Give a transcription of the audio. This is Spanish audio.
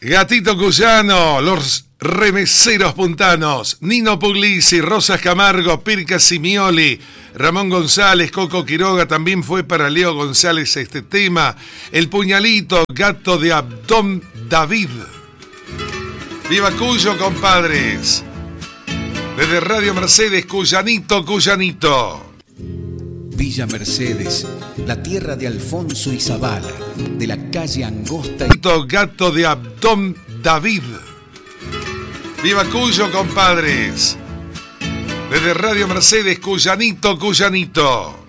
Gatito Cuyano, los remeseros puntanos, Nino Puglisi, Rosas Camargo, Pirca Simioli, Ramón González, Coco Quiroga, también fue para Leo González este tema. El Puñalito, Gato de Abdón David. ¡Viva Cuyo, compadres! Desde Radio Mercedes, Cuyanito, Cuyanito. Villa Mercedes, la tierra de Alfonso y Zabala, de la calle Angosta. Gato de Abdón David. ¡Viva Cuyo, compadres! Desde Radio Mercedes, Cuyanito, Cuyanito.